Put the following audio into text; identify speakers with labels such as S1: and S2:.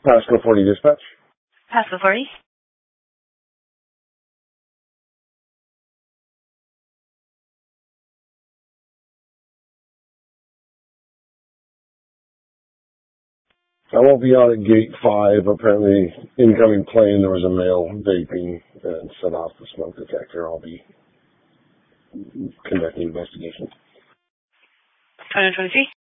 S1: Pasco 40 dispatch.
S2: Pasco 40.
S1: I won't be out at gate 5. Apparently, incoming plane, there was a male vaping and set off the smoke detector. I'll be conducting investigation.
S2: 2023?